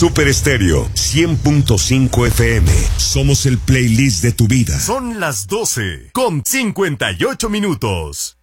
Super Estéreo 100.5 FM. Somos el playlist de tu vida. Son las 12:58.